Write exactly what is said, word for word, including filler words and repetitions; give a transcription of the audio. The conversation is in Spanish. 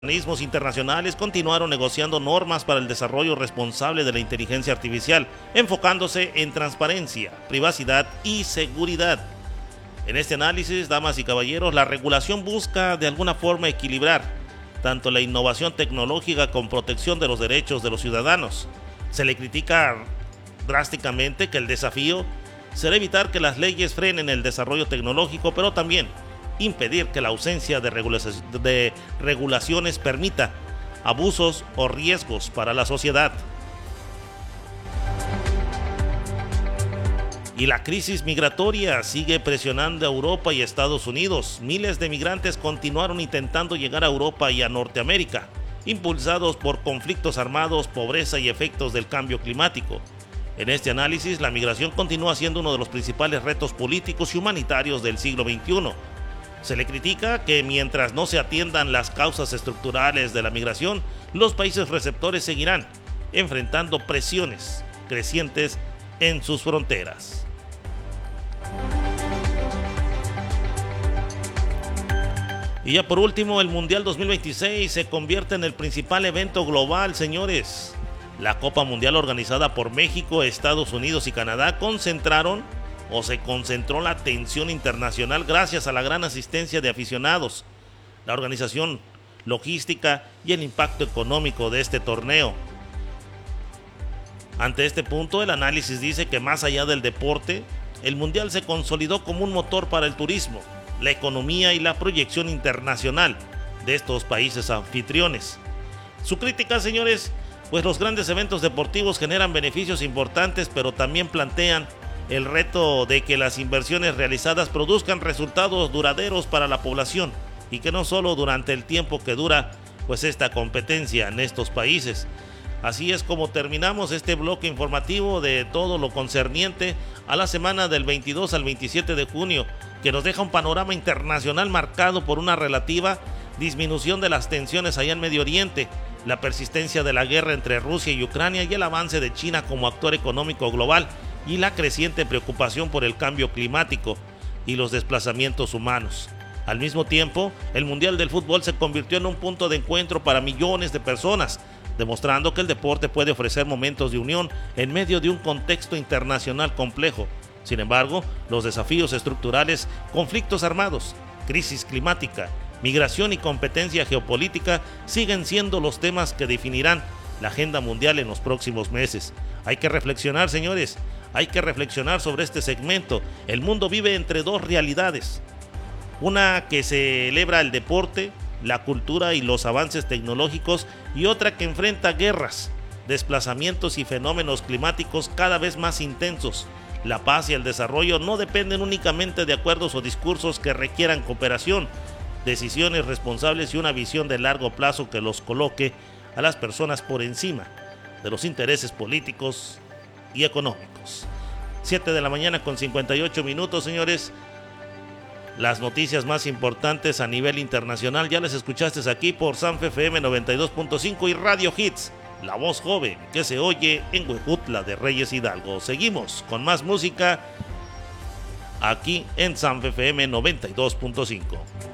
Organismos internacionales continuaron negociando normas para el desarrollo responsable de la inteligencia artificial, enfocándose en transparencia, privacidad y seguridad. En este análisis, damas y caballeros, la regulación busca de alguna forma equilibrar tanto la innovación tecnológica con protección de los derechos de los ciudadanos. Se le critica drásticamente que el desafío será evitar que las leyes frenen el desarrollo tecnológico, pero también impedir que la ausencia de, regulaciones, de regulaciones permita abusos o riesgos para la sociedad. Y la crisis migratoria sigue presionando a Europa y Estados Unidos. Miles de migrantes continuaron intentando llegar a Europa y a Norteamérica, impulsados por conflictos armados, pobreza y efectos del cambio climático. En este análisis, la migración continúa siendo uno de los principales retos políticos y humanitarios del siglo veintiuno. Se le critica que mientras no se atiendan las causas estructurales de la migración, los países receptores seguirán enfrentando presiones crecientes en sus fronteras. Y ya por último, el Mundial dos mil veintiséis se convierte en el principal evento global, señores. La Copa Mundial organizada por México, Estados Unidos y Canadá concentraron o se concentró la atención internacional gracias a la gran asistencia de aficionados, la organización logística y el impacto económico de este torneo. Ante este punto, el análisis dice que más allá del deporte, el Mundial se consolidó como un motor para el turismo, la economía y la proyección internacional de estos países anfitriones. Su crítica, señores, pues los grandes eventos deportivos generan beneficios importantes, pero también plantean el reto de que las inversiones realizadas produzcan resultados duraderos para la población y que no solo durante el tiempo que dura pues esta competencia en estos países. Así es como terminamos este bloque informativo de todo lo concerniente a la semana del veintidós al veintisiete de junio, que nos deja un panorama internacional marcado por una relativa disminución de las tensiones allá en Medio Oriente, la persistencia de la guerra entre Rusia y Ucrania y el avance de China como actor económico global, y la creciente preocupación por el cambio climático y los desplazamientos humanos. Al mismo tiempo, el Mundial del Fútbol se convirtió en un punto de encuentro para millones de personas, demostrando que el deporte puede ofrecer momentos de unión en medio de un contexto internacional complejo. Sin embargo, los desafíos estructurales, conflictos armados, crisis climática, migración y competencia geopolítica siguen siendo los temas que definirán la agenda mundial en los próximos meses. Hay que reflexionar, señores, hay que reflexionar sobre este segmento. El mundo vive entre dos realidades, una que celebra el deporte, la cultura y los avances tecnológicos, y otra que enfrenta guerras, desplazamientos y fenómenos climáticos cada vez más intensos. La paz y el desarrollo no dependen únicamente de acuerdos o discursos que requieran cooperación, decisiones responsables y una visión de largo plazo que los coloque a las personas por encima de los intereses políticos y económicos. siete de la mañana con cincuenta y ocho minutos, señores. Las noticias más importantes a nivel internacional ya les escuchaste aquí por Sanfe F M noventa y dos punto cinco y Radio Hits, la voz joven que se oye en Huejutla de Reyes Hidalgo. Seguimos con más música aquí en Sanfe F M noventa y dos punto cinco.